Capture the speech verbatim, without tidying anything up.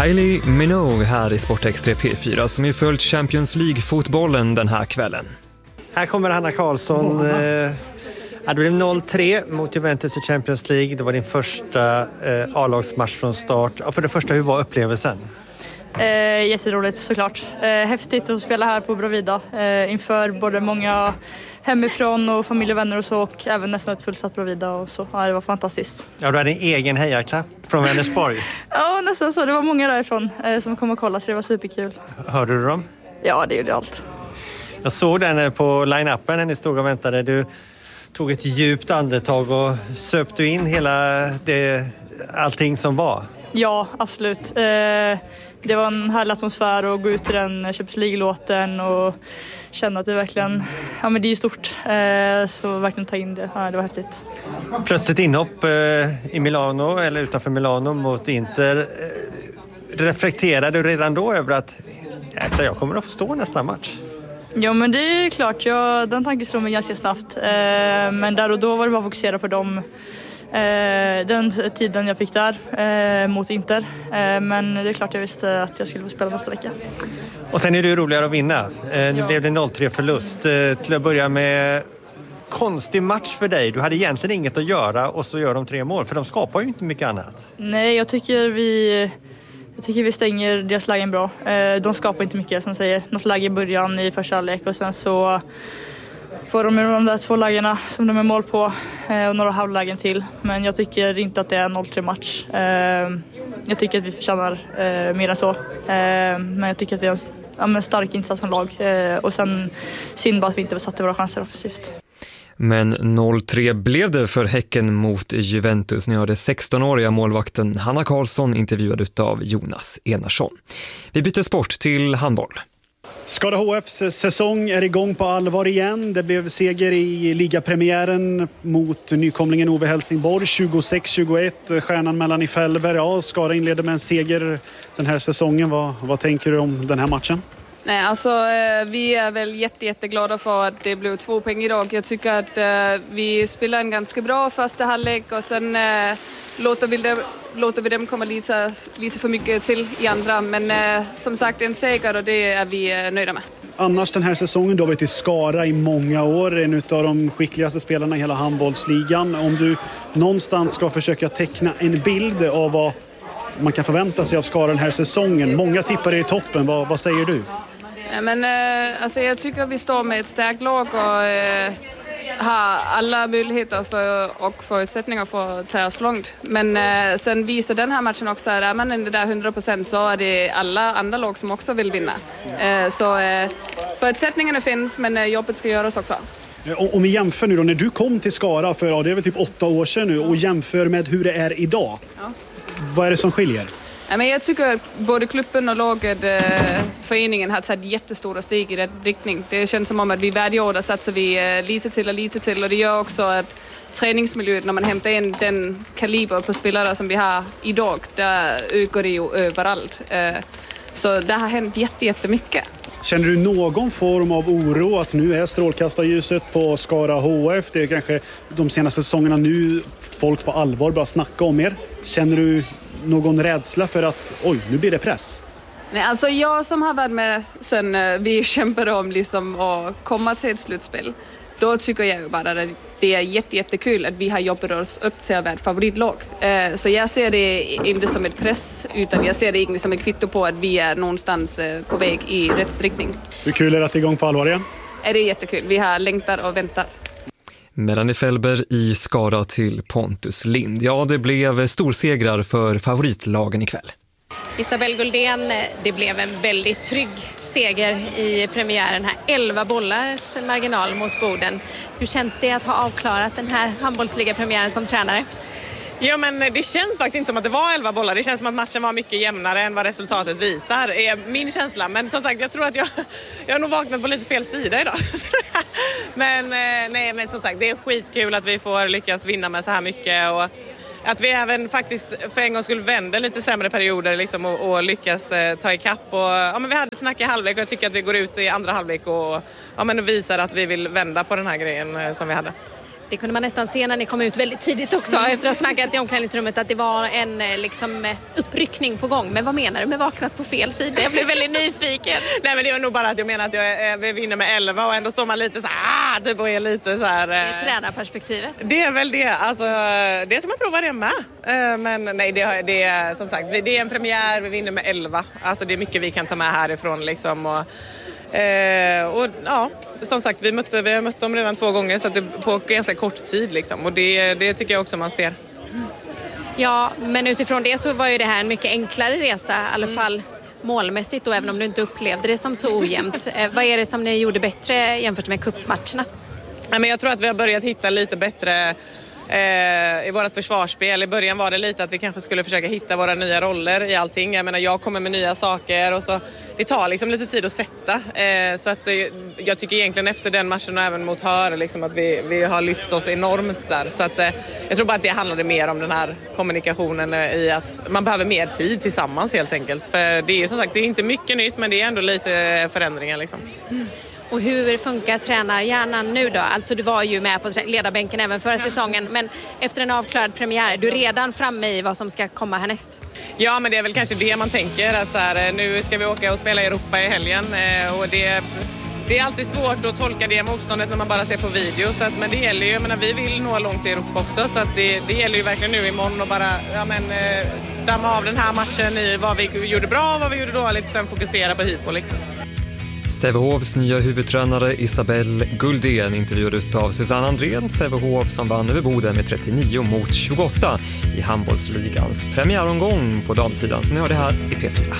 Kylie Minogue här i Sportextra P fyra som ju följt Champions League-fotbollen den här kvällen. Här kommer Hanna Karlsson. Eh, det blev noll tre mot Juventus i Champions League. Det var din första eh, A-lagsmatch från start. Ja, för det första, hur var upplevelsen? Eh, jätteroligt såklart. Eh, häftigt att spela här på Bravida eh, inför både många hemifrån och familj och vänner och så, och även nästan ett fullsatt Bravida och så. Ja, det var fantastiskt. Ja, du hade en egen hejarklapp från Vänersborg. Ja, nästan så. Det var många därifrån eh, som kom och kollade, så det var superkul. Hörde du dem? Ja, det gjorde allt. Jag såg den på line-upen när ni stod och väntade. Du tog ett djupt andetag och söpte in hela det, allting som var. Ja, absolut. Eh, det var en härlig atmosfär att gå ut i den Champions League-låten och känna att det verkligen, ja men det är ju stort. Eh, så verkligen ta in det. Ja, det var häftigt. Plötsligt inhopp eh, i Milano eller utanför Milano mot Inter. Eh, reflekterade du redan då över att jäklar, jag kommer att få stå nästa match? Ja, men det är klart. Jag, den tanken slog mig ganska snabbt. Eh, men där och då var det bara att fokusera på dem. Eh, den tiden jag fick där eh, mot Inter. Eh, men det är klart jag visste att jag skulle få spela nästa vecka. Och sen är det ju roligare att vinna. Eh, nu ja. blev det noll tre förlust. Eh, till att börja med, konstig match för dig. Du hade egentligen inget att göra och så gör de tre mål. För de skapar ju inte mycket annat. Nej, jag tycker vi... Jag tycker vi stänger deras lägen bra. De skapar inte mycket, som säger. Något läge i början i första halvlek och sen så får de de där två lägena som de är mål på och några halvlägen till. Men jag tycker inte att det är en noll tre match. Jag tycker att vi förtjänar mer än så. Men jag tycker att vi har en stark insats som lag. Och sen synd bara att vi inte satte våra chanser offensivt. Men noll tre blev det för Häcken mot Juventus. Nu har det sexton-åriga målvakten Hanna Karlsson intervjuad av Jonas Enarsson. Vi byter sport till handboll. Skara H F:s säsong är igång på allvar igen. Det blev seger i ligapremiären mot nykomlingen Ove Helsingborg tjugosex tjugoett. Stjärnan mellan i Fällberg. Ja, Skara inledde med en seger den här säsongen. Vad, vad tänker du om den här matchen? Nej, alltså vi är väl jätte, jätteglada för att det blev två poäng idag. Jag tycker att uh, vi spelar en ganska bra första halvlek och sen uh, låter, vi dem, låter vi dem komma lite, lite för mycket till i andra. Men uh, som sagt, en seger och det är vi uh, nöjda med. Annars den här säsongen, du har varit i Skara i många år, en av de skickligaste spelarna i hela handbollsligan. Om du någonstans ska försöka teckna en bild av vad man kan förvänta sig av Skara den här säsongen. Många tippar i toppen, vad, vad säger du? Men, eh, alltså jag tycker att vi står med ett starkt lag och eh, har alla möjligheter för, och förutsättningar för att ta oss långt. Men eh, sen visar den här matchen också att är man inte där hundra procent så är det alla andra lag som också vill vinna. Eh, så eh, förutsättningarna finns, men eh, jobbet ska göras också. Om vi jämför nu då, när du kom till Skara för, ja, det är väl typ åtta år sedan nu, och jämför med hur det är idag. Ja. Vad är det som skiljer? Ja, men jag tycker att både klubben och laget, eh, föreningen har tagit jättestora steg i rätt riktning. Det känns som om att vi varje år satsar vi eh, lite till och lite till. Och det gör också att träningsmiljön, när man hämtar in den kaliber på spelare som vi har idag, där ökar det ju överallt. Eh, så det har hänt jätte, jättemycket. Känner du någon form av oro att nu är strålkastarljuset på Skara H F? Det är kanske de senaste säsongerna nu folk på allvar börjar snacka om er. Känner du någon rädsla för att oj, nu blir det press? Nej, alltså jag som har varit med sen vi kämpade om liksom att komma till ett slutspel, då tycker jag ju bara att det är jätte, jättekul att vi har jobbat oss upp till att vara ett favoritlag. Så jag ser det inte som ett press, utan jag ser det egentligen som ett kvitto på att vi är någonstans på väg i rätt riktning. Hur kul är det att det är igång på allvar igen? Är det är jättekul. Vi har längtat och väntat. Melanie Fällberg i Skara till Pontus Lind. Ja, det blev storsegrar för favoritlagen ikväll. Isabelle Guldén, det blev en väldigt trygg seger i premiären här. elva bollars marginal mot Boden. Hur känns det att ha avklarat den här handbollsligapremiären som tränare? Ja, men det känns faktiskt inte som att det var elva bollar. Det känns som att matchen var mycket jämnare än vad resultatet visar, är min känsla. Men som sagt, jag tror att jag, jag har nog vaknat på lite fel sida idag. men, nej, men som sagt, det är skitkul att vi får lyckas vinna med så här mycket. Och att vi även faktiskt för en gång skulle vända lite sämre perioder liksom, och, och lyckas eh, ta ikapp. Och, ja, men vi hade ett snack i halvlek och jag tycker att vi går ut i andra halvlek och ja, men visar att vi vill vända på den här grejen eh, som vi hade. Det kunde man nästan se när ni kom ut väldigt tidigt också efter att ha snackat i omklädningsrummet att det var en liksom, uppryckning på gång. Men vad menar du med vaknat på fel sida? Jag blev väldigt nyfiken. Nej, men det var nog bara att jag menar att jag, vi vinner med elva och ändå står man lite så här, ah, typ och är lite så här. Det är tränarperspektivet. Det är väl det. Alltså, det är som att prova det med. Men nej, det, det är som sagt, det är en premiär, vi vinner med elva. Alltså det är mycket vi kan ta med härifrån liksom och Eh, och ja, som sagt, vi, mötte, vi har mött dem redan två gånger så att det på ganska kort tid liksom, och det, det tycker jag också man ser. Ja, men utifrån det så var ju det här en mycket enklare resa, i alla fall målmässigt då, även om du inte upplevde det som så ojämnt. Eh, vad är det som ni gjorde bättre jämfört med cupmatcherna? Ja, men jag tror att vi har börjat hitta lite bättre Eh, i vårt försvarsspel. I början var det lite att vi kanske skulle försöka hitta våra nya roller i allting. Jag menar, jag kommer med nya saker och så det tar liksom lite tid att sätta. Eh, så att eh, jag tycker egentligen efter den matchen och även mot Hör liksom att vi, vi har lyft oss enormt där. Så att eh, jag tror bara att det handlade mer om den här kommunikationen eh, i att man behöver mer tid tillsammans helt enkelt. För det är ju som sagt, det är inte mycket nytt men det är ändå lite förändringar liksom. Mm. Och hur funkar tränarhjärnan nu då? Alltså du var ju med på ledarbänken även förra säsongen, men efter en avklarad premiär, är du redan framme i vad som ska komma härnäst? Ja, men det är väl kanske det man tänker, att så här, nu ska vi åka och spela i Europa i helgen och det, det är alltid svårt att tolka det motståndet när man bara ser på video, så att, men det gäller ju, jag menar, vi vill nå långt i Europa också, så att det, det gäller ju verkligen nu imorgon att bara ja, men, damma av den här matchen i vad vi gjorde bra och vad vi gjorde dåligt och sen fokusera på Hypo liksom. Sävehofs nya huvudtränare Isabelle Guldén intervjuad av Susanne Andrén, Sävehof som vann över Boden med trettionio mot tjugoåtta i handbollsligans premiäromgång på damsidan som ni hörde här i P fyra.